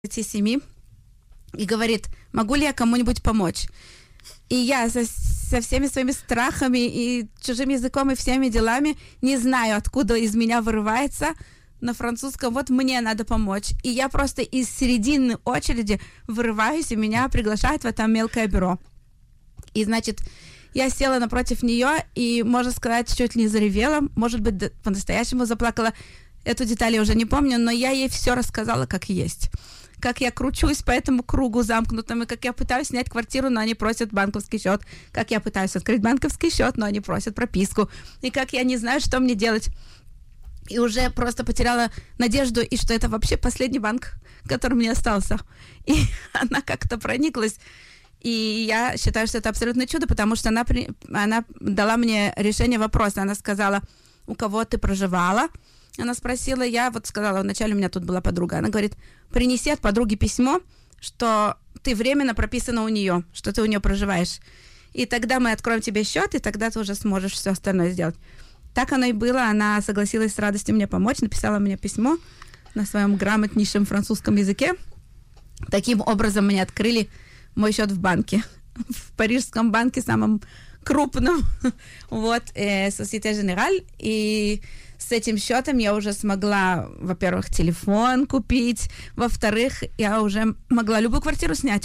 27 и говорит, могу ли я кому-нибудь помочь? И я со всеми своими страхами и чужим языком и всеми делами не знаю, откуда из меня вырывается на французском, вот мне надо помочь. И я просто из середины очереди вырываюсь, и меня приглашают в это мелкое бюро. И, значит, я села напротив нее и, можно сказать, чуть ли не заревела, может быть, по-настоящему заплакала. Эту деталь я уже не помню, но я ей все рассказала, как есть. Как я кручусь по этому кругу замкнутому, как я пытаюсь снять квартиру, но они просят банковский счет, как я пытаюсь открыть банковский счет, но они просят прописку, и как я не знаю, что мне делать. И уже просто потеряла надежду, и что это вообще последний банк, который мне остался. И она как-то прониклась. И я считаю, что это абсолютное чудо, потому что она дала мне решение вопроса. Она сказала, у кого ты проживала? Она спросила, я вот сказала, вначале у меня тут была подруга. Она говорит, принеси от подруги письмо, что ты временно прописана у нее, что ты у нее проживаешь. И тогда мы откроем тебе счет, и тогда ты уже сможешь все остальное сделать. Так оно и было. Она согласилась с радостью мне помочь, написала мне письмо на своем грамотнейшем французском языке. Таким образом, мне открыли мой счет в банке. В парижском банке, самом крупном. Вот, Société Générale. И с этим счетом я уже смогла, во-первых, телефон купить, во-вторых, я уже могла любую квартиру снять.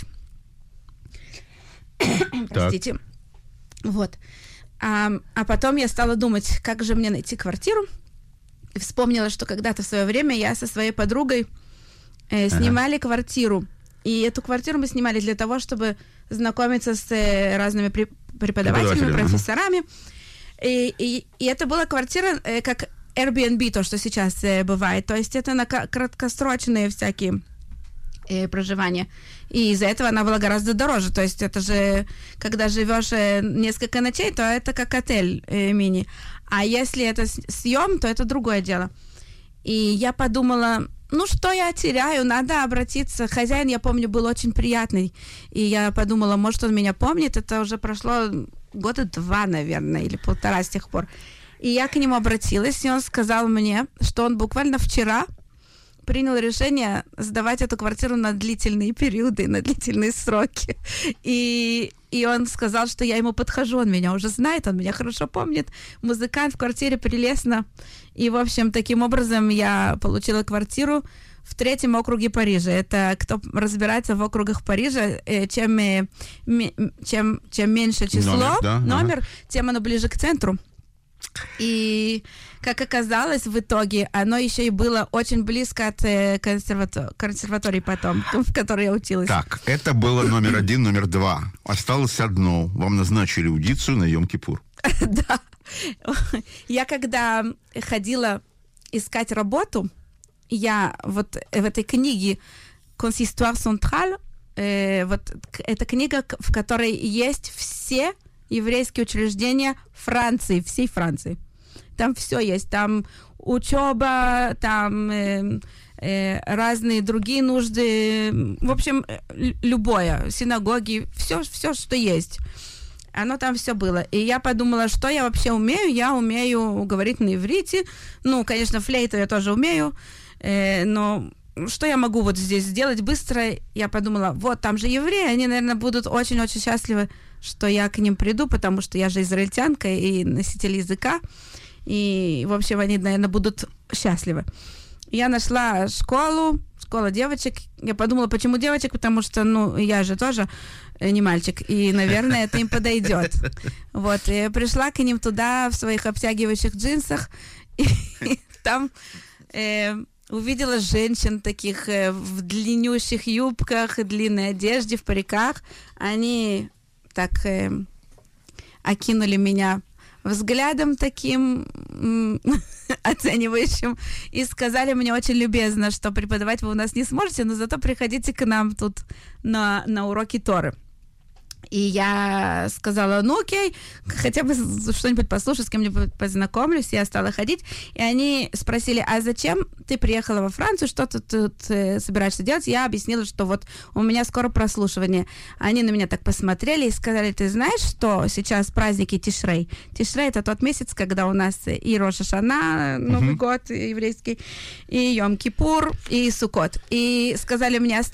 Простите. Вот. А потом я стала думать, как же мне найти квартиру. И вспомнила, что когда-то в свое время я со своей подругой снимали квартиру. И эту квартиру мы снимали для того, чтобы знакомиться с разными преподавателями, профессорами. И это была квартира как Airbnb, то, что сейчас бывает. То есть это на краткосрочные всякие проживания. И из-за этого она была гораздо дороже. То есть это же, когда живешь несколько ночей, то это как отель мини. А если это съем, то это другое дело. И я подумала, ну что я теряю, надо обратиться. Хозяин, я помню, был очень приятный. И я подумала, может, он меня помнит. Это уже прошло 2 года, наверное, или 1,5 с тех пор. И я к нему обратилась, и он сказал мне, что он буквально вчера принял решение сдавать эту квартиру на длительные периоды, на длительные сроки. И он сказал, что я ему подхожу, он меня уже знает, он меня хорошо помнит. Музыкант в квартире прелестно. И, в общем, таким образом я получила квартиру в 3-м округе Парижа. Это кто разбирается в округах Парижа, чем меньше число, номер, тем оно ближе к центру. И, как оказалось, в итоге оно еще и было очень близко от консерватории потом, в которой я училась. Так, это было номер 1, номер 2. Осталось одно. Вам назначили аудицию на Йом-Кипур. Да. Я когда ходила искать работу, я вот в этой книге «Consistoire centrale», вот эта книга, в которой есть все еврейские учреждения Франции, всей Франции. Там все есть. Там учеба, там разные другие нужды. В общем, любое. Синагоги, все, что есть. Оно там все было. И я подумала, что я вообще умею. Я умею говорить на иврите. Ну, конечно, флейту я тоже умею. Но что я могу вот здесь сделать быстро? Я подумала, вот, там же евреи, они, наверное, будут очень-очень счастливы, что я к ним приду, потому что я же израильтянка и носитель языка. И, в общем, они, наверное, будут счастливы. Я нашла школа девочек. Я подумала, почему девочек? Потому что, ну, я же тоже не мальчик, и, наверное, это им подойдет. Вот, и я пришла к ним туда в своих обтягивающих джинсах, и там увидела женщин таких в длиннющих юбках, длинной одежде, в париках. Они так окинули меня взглядом таким оценивающим и сказали мне очень любезно, что преподавать вы у нас не сможете, но зато приходите к нам тут на уроки Торы. И я сказала, ну окей, хотя бы что-нибудь послушаю, с кем-нибудь познакомлюсь. Я стала ходить, и они спросили, а зачем ты приехала во Францию, что ты тут собираешься делать? Я объяснила, что вот у меня скоро прослушивание. Они на меня так посмотрели и сказали, ты знаешь, что сейчас праздники Тишрей? Тишрей — это тот месяц, когда у нас и Рош ха-Шана, Новый год еврейский, и Йом-Кипур, и Суккот. И сказали мне,